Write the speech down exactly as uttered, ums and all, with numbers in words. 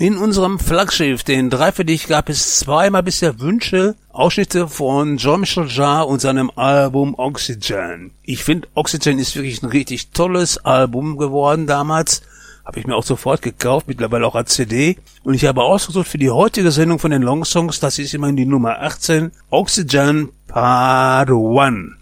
In unserem Flaggschiff, den drei für dich, gab es zweimal bisher Wünsche, Ausschnitte von Jean-Michel Jarre und seinem Album Oxygen. Ich finde, Oxygen ist wirklich ein richtig tolles Album geworden damals. Habe ich mir auch sofort gekauft, mittlerweile auch als C D. Und ich habe ausgesucht für die heutige Sendung von den Long Songs, das ist immerhin die Nummer achtzehn, Oxygen Part eins.